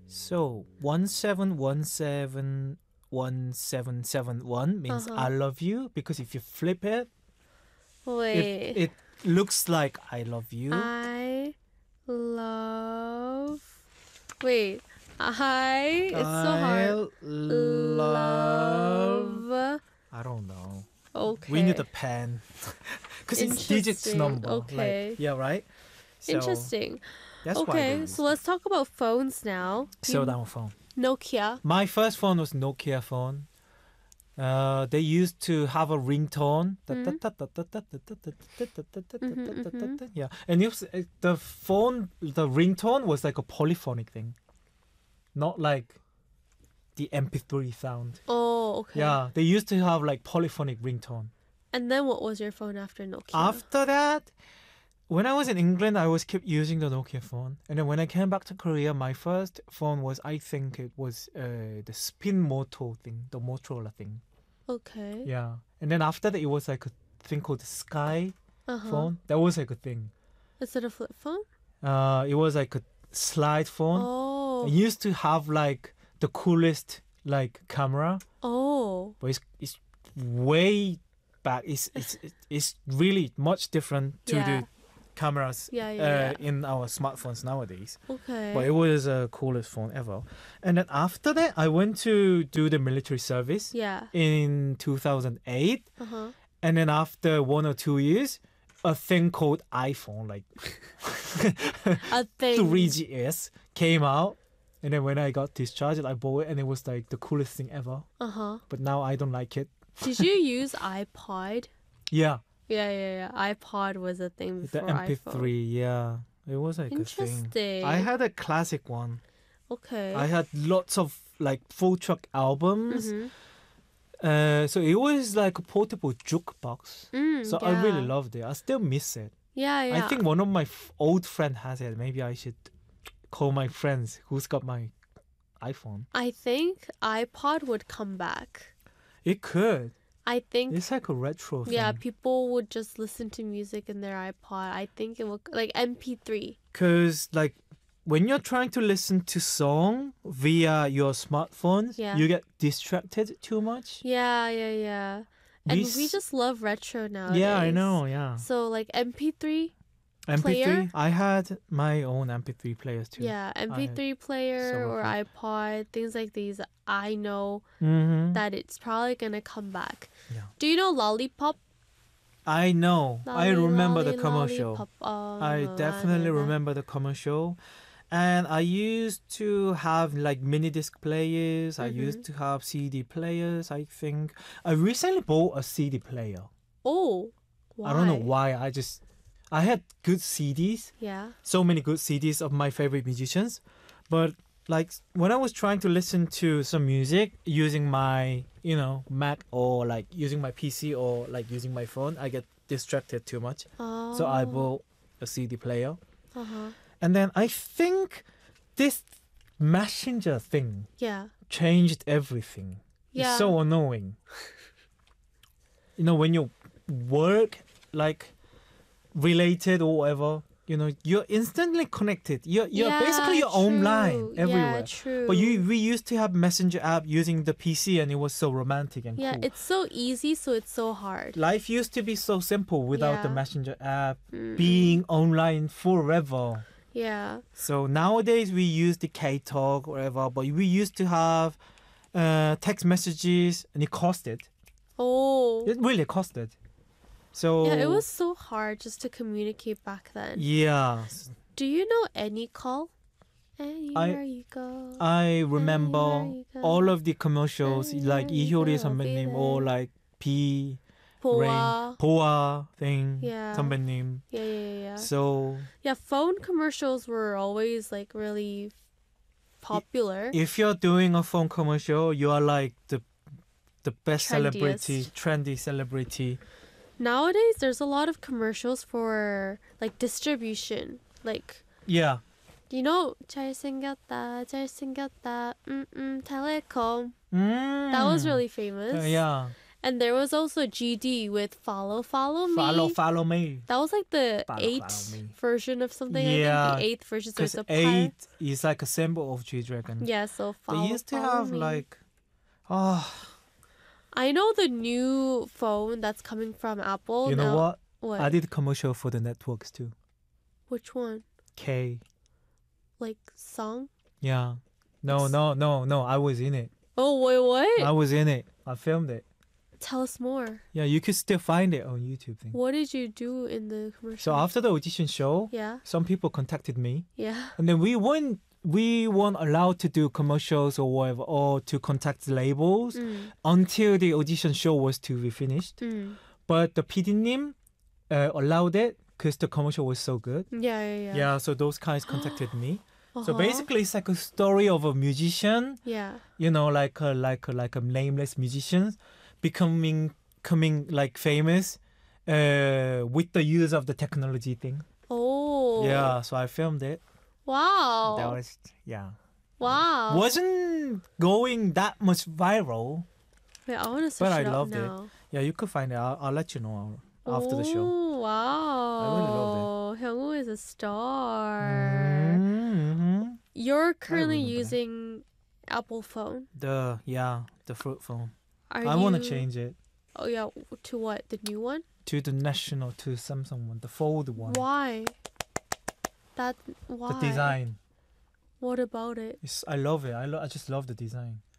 So 17171771 means Uh-huh. I love you, because if you flip it, Wait. it looks like I love you. I love. Wait. It's so hard. Love. I don't know. Okay. We need a pen. Because it's digits Interesting. number. Okay. Like, yeah, right? So Interesting. that's why they Okay, use so let's talk about phones now. slow down phone. Nokia. My first phone was Nokia phone. They used to have a ringtone. Yeah, and the ringtone was like a polyphonic thing, not like the MP3 sound. Oh, okay. Yeah, they used to have like polyphonic ringtone. And then what was your phone after Nokia? After that, when I was in England, I was kept using the Nokia phone, and then when I came back to Korea, my first phone was, I think it was the Spin Moto thing, the Motorola thing. Okay. Yeah, and then after that, it was like a thing called the Sky phone. That was like a thing. Is it a flip phone? It was like a slide phone. Oh. It used to have like the coolest like camera, Oh. but it's way back. It's really much different to the cameras in our smartphones nowadays. Okay. But it was the coolest phone ever. And then after that, I went to do the military service in 2008. And then after 1 or 2 years, a thing called iPhone, like a thing 3GS came out. And then when I got discharged, I bought it, and it was like the coolest thing ever. But now I don't like it. Did you use iPod? Yeah. Yeah. iPod was a thing before The MP3, iPhone. Yeah. It was like a thing. I had a classic one. Okay. I had lots of like full track albums. So it was like a portable jukebox. So I really loved it. I still miss it. Yeah. I think one of my old friends has it. Maybe I should call my friends who's got my iPhone. I think iPod would come back. It could. I think it's like a retro thing. Yeah, people would just listen to music in their iPod. I think it would, like MP3. Because like when you're trying to listen to song via your smartphones, you get distracted too much. Yeah. And we just love retro nowadays. Yeah, I know, yeah. So like MP3 MP3? player? I had my own MP3 players too. Yeah, MP3 player or iPod, things like these. I know that it's probably going to come back. Yeah. Do you know Lollipop? I know. I remember the commercial. Lollipop. Oh, I definitely remember the commercial. And I used to have like mini disc players. I used to have CD players, I think. I recently bought a CD player. Oh, why? I don't know why. I had good CDs. Yeah. So many good CDs of my favorite musicians. But like when I was trying to listen to some music using my, Mac, or like using my PC, or like using my phone, I get distracted too much. Oh. So I bought a CD player. And then I think this messenger thing changed everything. Yeah. It's so annoying. When you work like related or whatever, you're instantly connected. You're basically your own line everywhere. Yeah, true. But we used to have messenger app using the PC, and it was so romantic and cool. Yeah, it's so easy, so it's so hard. Life used to be so simple without the messenger app being online forever. Yeah. So nowadays we use the K-Talk or whatever, but we used to have text messages, and it costed. Oh. It really costed. So yeah, it was so hard just to communicate back then. Yeah. Do you know AnyCall? Anywhere you go. I remember all of the commercials, like 이효리 선배님 or like 보아 thing, 선배님. Yeah. So yeah, phone commercials were always like really popular. If you're doing a phone commercial, you are like the best celebrity, trendy celebrity. Nowadays, there's a lot of commercials for like distribution, like 잘생겼다, telecom. That was really famous. Yeah. And there was also GD with Follow Me. Follow me. That was like the Follow 8th me. version of something. Yeah, I think the 8th version. So Because it's a 8 is like a symbol of G-Dragon. Yeah, so They used to follow have me. like, I know the new phone that's coming from Apple. you know now. what? What? I did commercial for the networks too. Which one? K. Like song? Yeah. No. I was in it. Oh wait, what? I was in it. I filmed it. Tell us more. Yeah, you could still find it on YouTube thing. What did you do in the commercial? So after the audition show, Yeah. some people contacted me, Yeah. and then we weren't allowed to do commercials or whatever, or to contact labels until the audition show was to be finished. But the PD님 allowed it because the commercial was so good. Yeah. Yeah, so those guys contacted me. So Uh-huh. basically, it's like a story of a musician. Yeah. You know, like a nameless musician becoming like famous with the use of the technology thing. Oh. Yeah, so I filmed it. Wow. That was Wow. wasn't going that much viral. Wait, I want to search But I it up loved it. now. Yeah, you could find it. I'll let you know after the show. Oh, wow. I really loved Hyungwoo is a star. Mm-hmm. You're currently remember that. using Apple phone. The fruit phone. Are I want to you- change it Oh yeah, to what? The new one? to the Samsung one, the fold one. Why? Why? The design. What about it? I love it. I just love the design.